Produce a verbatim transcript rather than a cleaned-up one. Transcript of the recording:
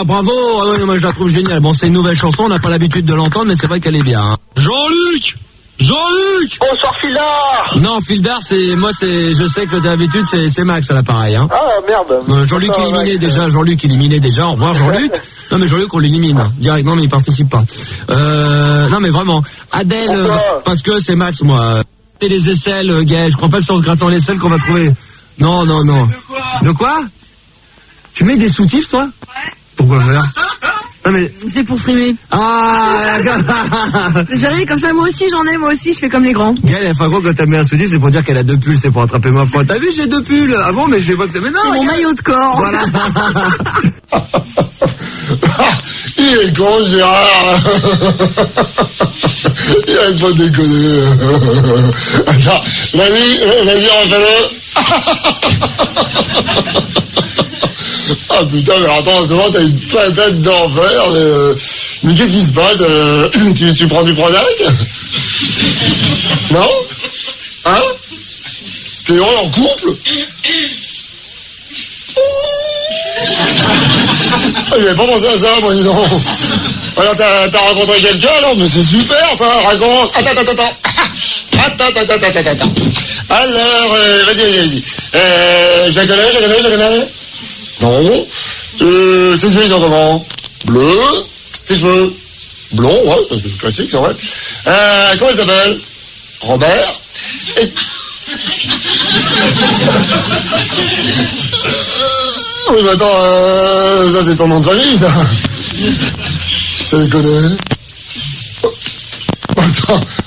là, bravo. Ah ouais, moi je la trouve géniale. Bon, c'est une nouvelle chanson, on n'a pas l'habitude de l'entendre, mais c'est vrai qu'elle est bien. Hein. Jean-Luc Jean-Luc Bonsoir Fildar. Non, Fildar, c'est moi, c'est, je sais que d'habitude c'est, c'est Max à l'appareil. Hein. Ah merde. Euh, Jean-Luc Bonsoir, éliminé Max. déjà, Jean-Luc éliminé déjà. Au revoir Jean-Luc. Non mais Jean-Luc on l'élimine direct. Non mais il participe pas. Euh, non mais vraiment. Adèle, euh, parce que c'est Max moi. C'est les aisselles, euh, Gaël. Je crois pas que c'est en se grattant l'aisselle qu'on va trouver. Non non non. De quoi De quoi Tu mets des soutifs toi? Ouais. Pourquoi faire? Non mais c'est pour frimer. Ah J'arrive comme ça, moi aussi j'en ai, moi aussi je fais comme les grands. Gaël, enfin gros, quand t'as mis un soutif, c'est pour dire qu'elle a deux pulls, c'est pour attraper ma foi. T'as vu, j'ai deux pulls. Ah bon, mais je les vois que t'as... Mais non, c'est mon maillot de corps. Voilà. Il est con, Gérard. Il arrête pas de déconner. Attends, vas-y, vas-y, refais-le. Ah putain, mais attends, en ce moment, t'as une patate d'enfer, mais, euh, mais qu'est-ce qui se passe? euh, tu, tu prends du Prozac? Non? Hein? T'es heureux en couple? Ah, j'avais pas pensé à ça, moi, dis donc. Alors, t'as, t'as rencontré quelqu'un, alors? Mais c'est super, ça, raconte. Attends, attends, attends. Attends, attends, attends, attends, attends. Alors, euh, vas-y, vas-y, vas-y. Euh, je la connais, je la connais, je la connais. Non. Euh, ses yeux, ils sont comment? Bleu. Ses cheveux? Blond, ouais, ça c'est classique, c'est vrai. Euh, comment il s'appelle? Robert. Et... Oui, mais attends, euh, ça c'est son nom de famille, ça. Ça déconne. Attends,